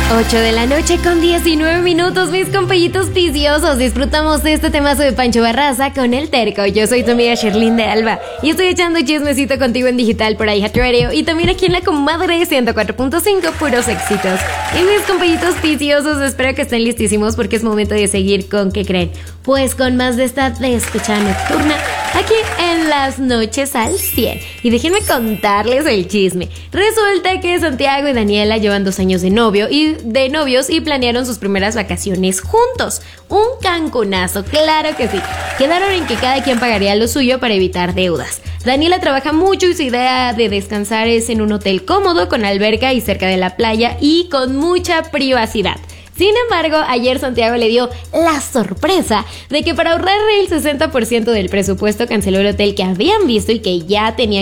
8 de la noche con 19 minutos, mis compellitos viciosos. Disfrutamos de este temazo de Pancho Barraza con El Terco. Yo soy tu amiga Sherlyn de Alba y estoy echando chismecito contigo en digital por iHeart Radio y también aquí en la comadre 104.5, puros éxitos. Y mis compellitos viciosos, espero que estén listísimos porque es momento de seguir con ¿qué creen? Pues con más de esta despechada nocturna aquí en Las Noches al 100. Y déjenme contarles el chisme. Resulta que Santiago y Daniela llevan 2 años de novios y planearon sus primeras vacaciones juntos. Un Cancunazo, claro que sí. Quedaron en que cada quien pagaría lo suyo para evitar deudas. Daniela trabaja mucho y su idea de descansar es en un hotel cómodo, con alberca y cerca de la playa y con mucha privacidad. Sin embargo, ayer Santiago le dio la sorpresa de que para ahorrar el 60% del presupuesto canceló el hotel que habían visto y que ya tenían